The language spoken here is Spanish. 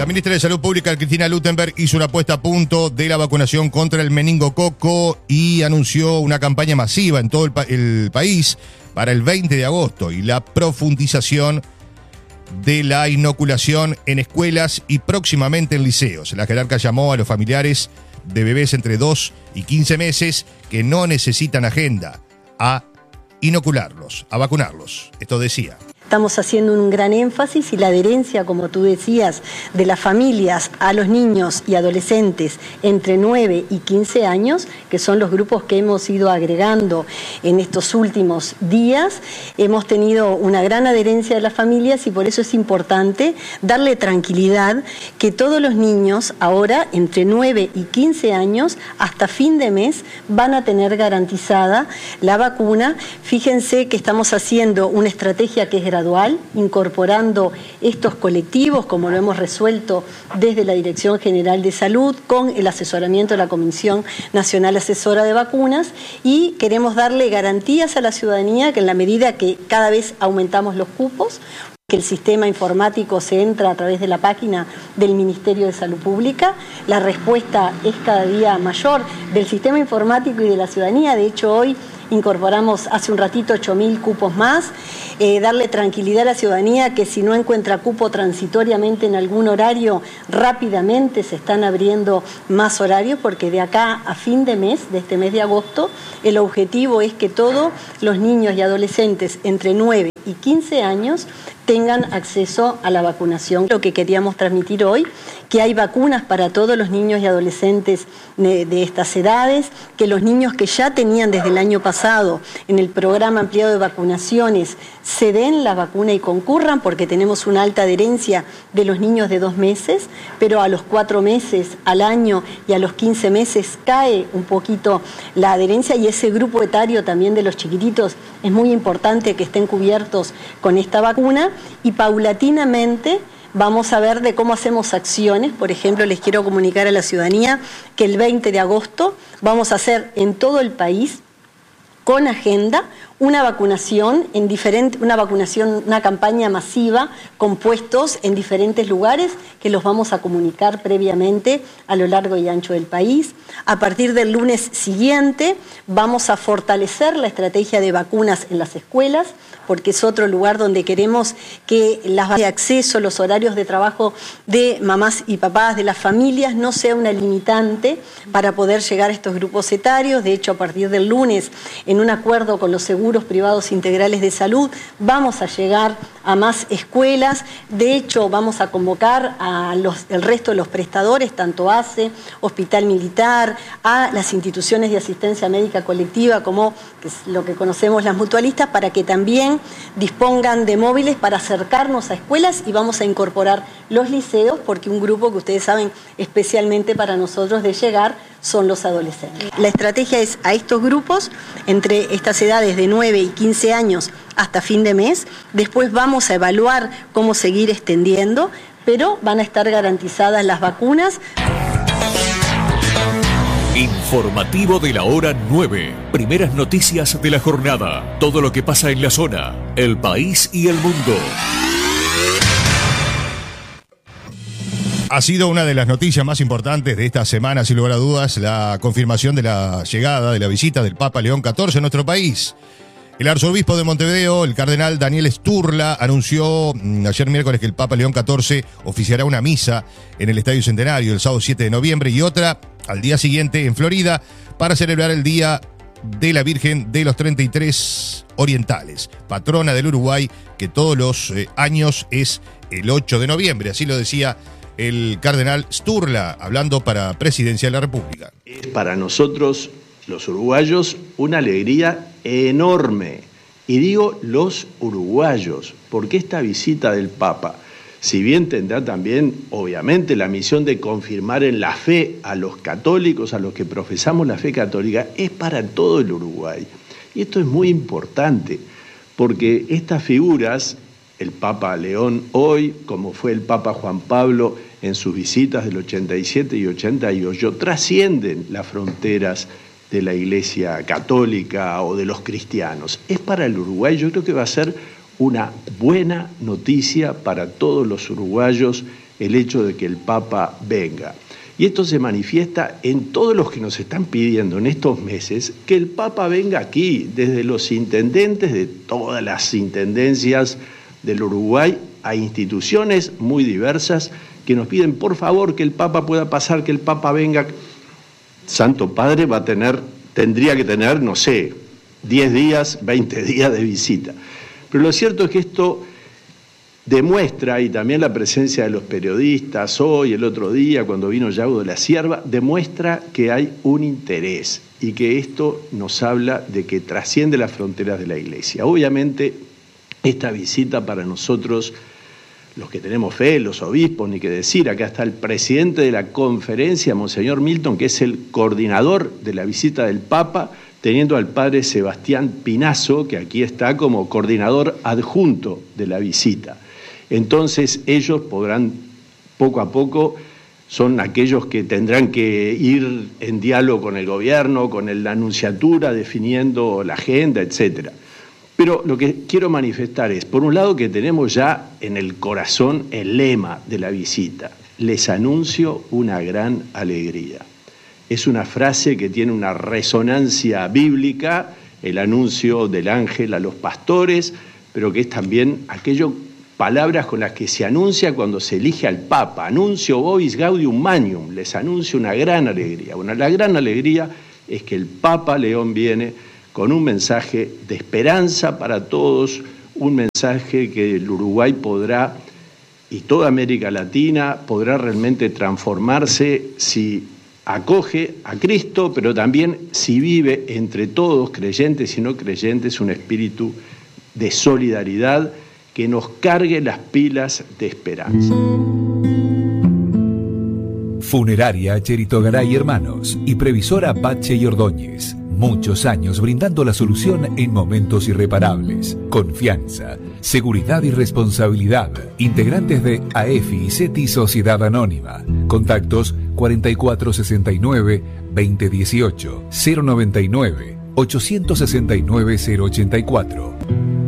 La ministra de Salud Pública, Cristina Luttenberg, hizo una puesta a punto de la vacunación contra el meningococo y anunció una campaña masiva en todo el país para el 20 de agosto y la profundización de la inoculación en escuelas y próximamente en liceos. La jerarca llamó a los familiares de bebés entre 2 y 15 meses que no necesitan agenda a inocularlos, a vacunarlos. Esto decía. Estamos haciendo un gran énfasis y la adherencia, como tú decías, de las familias a los niños y adolescentes entre 9 y 15 años, que son los grupos que hemos ido agregando en estos últimos días. Hemos tenido una gran adherencia de las familias y por eso es importante darle tranquilidad que todos los niños ahora entre 9 y 15 años hasta fin de mes van a tener garantizada la vacuna. Fíjense que estamos haciendo una estrategia que es gradual, incorporando estos colectivos, como lo hemos resuelto desde la Dirección General de Salud, con el asesoramiento de la Comisión Nacional Asesora de Vacunas, y queremos darle garantías a la ciudadanía que en la medida que cada vez aumentamos los cupos, que el sistema informático se entra a través de la página del Ministerio de Salud Pública, la respuesta es cada día mayor del sistema informático y de la ciudadanía. De hecho, hoy incorporamos hace un ratito 8.000 cupos más, darle tranquilidad a la ciudadanía que si no encuentra cupo transitoriamente en algún horario, rápidamente se están abriendo más horarios, porque de acá a fin de mes, de este mes de agosto, el objetivo es que todos los niños y adolescentes entre 9 y 15 años tengan acceso a la vacunación. Lo que queríamos transmitir hoy, que hay vacunas para todos los niños y adolescentes de estas edades, que los niños que ya tenían desde el año pasado en el programa ampliado de vacunaciones se den la vacuna y concurran, porque tenemos una alta adherencia de los niños de 2 meses, pero a los 4 meses, al año y a los 15 meses cae un poquito la adherencia, y ese grupo etario también de los chiquititos es muy importante que estén cubiertos con esta vacuna, y paulatinamente vamos a ver de cómo hacemos acciones. Por ejemplo, les quiero comunicar a la ciudadanía que el 20 de agosto vamos a hacer en todo el país, con agenda, una vacunación una campaña masiva con puestos en diferentes lugares que los vamos a comunicar previamente a lo largo y ancho del país. A partir del lunes siguiente vamos a fortalecer la estrategia de vacunas en las escuelas, porque es otro lugar donde queremos que las bases de acceso, los horarios de trabajo de mamás y papás, de las familias, no sea una limitante para poder llegar a estos grupos etarios. De hecho, a partir del lunes, en un acuerdo con los seguros privados integrales de salud, vamos a llegar a más escuelas. De hecho, vamos a convocar el resto de los prestadores, tanto ACE, Hospital Militar, a las instituciones de asistencia médica colectiva, como que es lo que conocemos las mutualistas, para que también dispongan de móviles para acercarnos a escuelas, y vamos a incorporar los liceos, porque un grupo que ustedes saben especialmente para nosotros de llegar son los adolescentes. La estrategia es a estos grupos, entre estas edades de 9 y 15 años hasta fin de mes. Después vamos a evaluar cómo seguir extendiendo, pero van a estar garantizadas las vacunas. Informativo de la hora 9. Primeras noticias de la jornada. Todo lo que pasa en la zona, el país y el mundo. Ha sido una de las noticias más importantes de esta semana, sin lugar a dudas, la confirmación de la llegada, de la visita del Papa León XIV a nuestro país. El arzobispo de Montevideo, el cardenal Daniel Sturla, anunció ayer miércoles que el Papa León XIV oficiará una misa en el Estadio Centenario el sábado 7 de noviembre y otra al día siguiente en Florida para celebrar el Día de la Virgen de los 33 Orientales, patrona del Uruguay, que todos los años es el 8 de noviembre. Así lo decía el cardenal Sturla, hablando para Presidencia de la República. Es para nosotros, los uruguayos, una alegría enorme. Y digo los uruguayos, porque esta visita del Papa, si bien tendrá también, obviamente, la misión de confirmar en la fe a los católicos, a los que profesamos la fe católica, es para todo el Uruguay. Y esto es muy importante, porque estas figuras, el Papa León hoy, como fue el Papa Juan Pablo en sus visitas del 87 y 88, trascienden las fronteras de la Iglesia católica o de los cristianos. Es para el Uruguay, yo creo que va a ser una buena noticia para todos los uruguayos el hecho de que el Papa venga. Y esto se manifiesta en todos los que nos están pidiendo en estos meses que el Papa venga aquí, desde los intendentes de todas las intendencias del Uruguay a instituciones muy diversas que nos piden por favor que el Papa pueda pasar, que el Papa venga. Santo Padre tendría que tener, no sé, 10 días, 20 días de visita. Pero lo cierto es que esto demuestra, y también la presencia de los periodistas hoy, el otro día, cuando vino Yago de la Cierva, demuestra que hay un interés y que esto nos habla de que trasciende las fronteras de la Iglesia. Obviamente, esta visita para nosotros, los que tenemos fe, los obispos, ni que decir, acá está el presidente de la conferencia, Monseñor Milton, que es el coordinador de la visita del Papa, teniendo al padre Sebastián Pinazo, que aquí está como coordinador adjunto de la visita. Entonces ellos podrán, poco a poco, son aquellos que tendrán que ir en diálogo con el gobierno, con la anunciatura, definiendo la agenda, etcétera. Pero lo que quiero manifestar es, por un lado, que tenemos ya en el corazón el lema de la visita: les anuncio una gran alegría. Es una frase que tiene una resonancia bíblica, el anuncio del ángel a los pastores, pero que es también palabras con las que se anuncia cuando se elige al Papa. Anuncio vobis gaudium magnum, les anuncio una gran alegría. Bueno, la gran alegría es que el Papa León viene con un mensaje de esperanza para todos, un mensaje que el Uruguay podrá, y toda América Latina, podrá realmente transformarse si acoge a Cristo, pero también si vive entre todos, creyentes y no creyentes, un espíritu de solidaridad que nos cargue las pilas de esperanza. Funeraria Cherito Garay Hermanos y Previsora Pache y Ordóñez. Muchos años brindando la solución en momentos irreparables. Confianza, seguridad y responsabilidad. Integrantes de AEFI y CETI Sociedad Anónima. Contactos 4469-2018, 099-869-084.